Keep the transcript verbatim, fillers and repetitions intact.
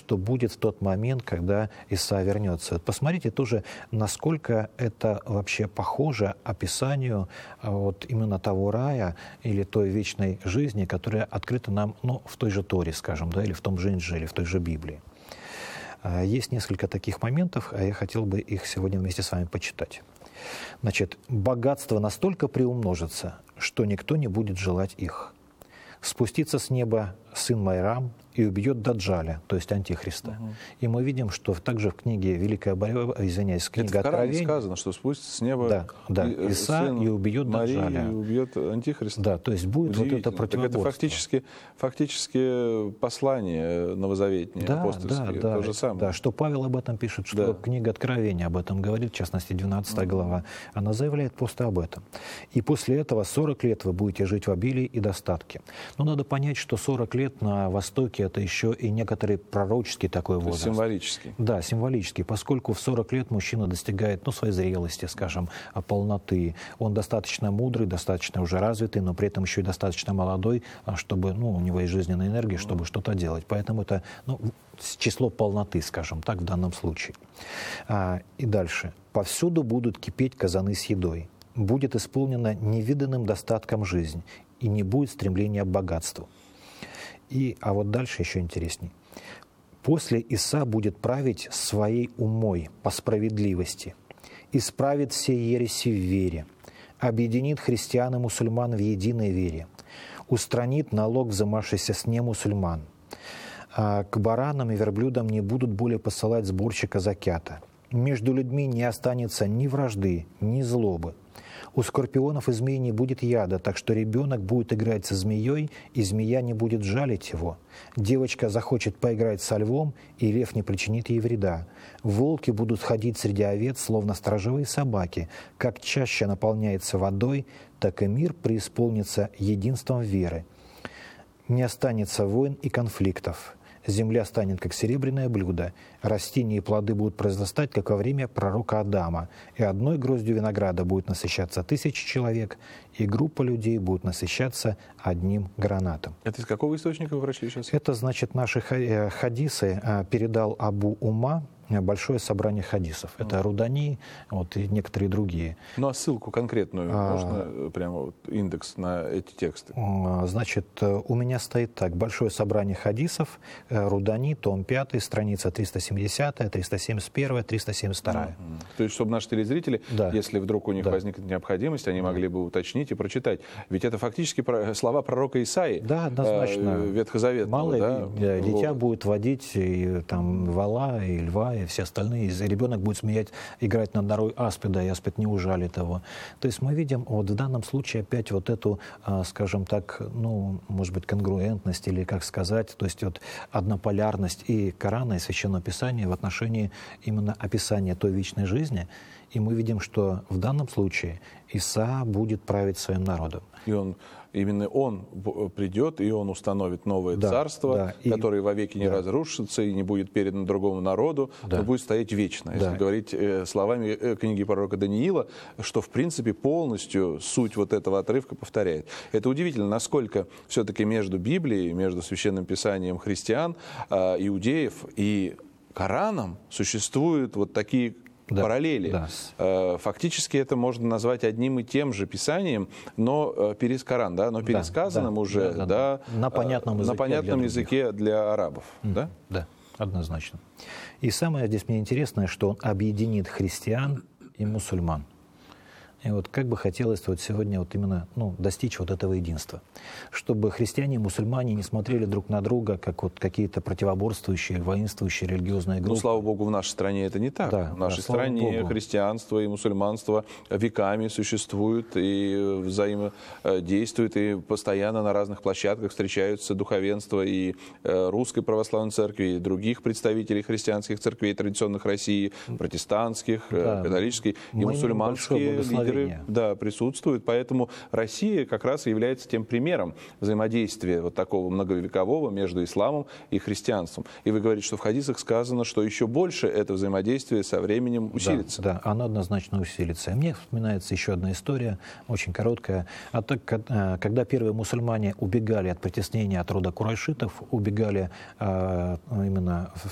что будет в тот момент, когда Иса вернется. Посмотрите тоже, насколько это вообще похоже описанию вот именно того рая или той вечной жизни, которая открыта нам, ну, в той же Торе, скажем, да, или в том же Инжиле, в той же Библии. Есть несколько таких моментов, а я хотел бы их сегодня вместе с вами почитать. Значит, богатство настолько приумножится, что никто не будет желать их. Спустится с неба сын Майрам и убьет Даджаля, то есть Антихриста. Угу. И мы видим, что также в книге Великая борьба, извиняюсь, книга Это в Коране Откровения сказано, что спустится с неба да, да, и, Иса и убьет Марии, Даджаля. И убьет Антихриста. Да, то есть будет вот это противоборство. Так это фактически, фактически послание новозаветнее, да, апостольское, да, да, то же самое. Да, что Павел об этом пишет, что да. книга Откровения об этом говорит, в частности, двенадцатая глава, она заявляет просто об этом. И после этого сорок лет вы будете жить в обилии и достатке. Но надо понять, что сорок лет на Востоке это еще и некоторый пророческий такой возраст. Символический. Да, символический, поскольку в сорок лет мужчина достигает, ну, своей зрелости, скажем, полноты. Он достаточно мудрый, достаточно уже развитый, но при этом еще и достаточно молодой, чтобы, ну, у него есть жизненная энергия, чтобы что-то делать. Поэтому это, ну, число полноты, скажем так, в данном случае. А, и дальше. Повсюду будут кипеть казаны с едой. Будет исполнена невиданным достатком жизнь, и не будет стремления к богатству. И, а вот дальше еще интересней. «После Иса будет править своей умой по справедливости, исправит все ереси в вере, объединит христиан и мусульман в единой вере, устранит налог, взымавшийся с немусульман. А к баранам и верблюдам не будут более посылать сборщика закята. Между людьми не останется ни вражды, ни злобы. У скорпионов и змей не будет яда, так что ребенок будет играть со змеей, и змея не будет жалить его. Девочка захочет поиграть со львом, и лев не причинит ей вреда. Волки будут ходить среди овец, словно сторожевые собаки. Как чаще наполняется водой, так и мир преисполнится единством веры. Не останется войн и конфликтов. Земля станет, как серебряное блюдо. Растения и плоды будут произрастать, как во время пророка Адама. И одной гроздью винограда будет насыщаться тысячи человек, и группа людей будет насыщаться одним гранатом». Это из какого источника вы прочли сейчас? Это, значит, наши хадисы передал Абу Ума, большое собрание хадисов. Это Рудани, вот, и некоторые другие. Ну, а ссылку конкретную, а, можно прямо вот индекс на эти тексты? Значит, у меня стоит так. Большое собрание хадисов, Рудани, том пятый, страница триста семидесятая, триста семьдесят первая, триста семьдесят вторая. Mm-hmm. То есть, чтобы наши телезрители, да. если вдруг у них да. возникнет необходимость, они могли бы уточнить и прочитать. Ведь это фактически слова пророка Исаии. Да, однозначно. Э, Ветхозаветного. Малое да? дитя вот. будет водить и, там, вола, и льва, и все остальные. И ребенок будет смеять, играть над норой аспида, и аспид не ужалит его. То есть мы видим вот в данном случае опять вот эту, скажем так, ну, может быть, конгруентность, или как сказать, то есть вот однополярность и Корана, и Священного Писания в отношении именно описания той вечной жизни. И мы видим, что в данном случае Иса будет править своим народом. И он, именно он придет, и он установит новое да, царство, да, и, которое вовеки не да. разрушится и не будет передано другому народу, да. но будет стоять вечно. Если да. говорить э, словами э, книги пророка Даниила, что в принципе полностью суть вот этого отрывка повторяет. Это удивительно, насколько все-таки между Библией, между Священным Писанием христиан, э, иудеев и Кораном существуют вот такие да, параллели. Да. Фактически это можно назвать одним и тем же писанием, но перес Коран, да, но пересказанным да, уже да, да, да, на понятном языке, на понятном для, языке для арабов. Mm, да? да, однозначно. И самое здесь мне интересное, что он объединит христиан и мусульман. И вот как бы хотелось вот сегодня вот именно ну, достичь вот этого единства. Чтобы христиане и мусульмане не смотрели друг на друга, как вот какие-то противоборствующие, воинствующие религиозные группы. Ну, слава Богу, в нашей стране это не так. Да, в нашей да, стране христианство и мусульманство веками существуют и взаимодействуют, и постоянно на разных площадках встречаются духовенство и Русской Православной Церкви, и других представителей христианских церквей традиционных России, протестантских, да, католических и мусульманские лидеры. Да, присутствуют, поэтому Россия как раз является тем примером взаимодействия вот такого многовекового между исламом и христианством. И вы говорите, что в хадисах сказано, что еще больше это взаимодействие со временем усилится. Да, да, оно однозначно усилится. И мне вспоминается еще одна история, очень короткая. А так, когда первые мусульмане убегали от притеснения от рода курайшитов, убегали именно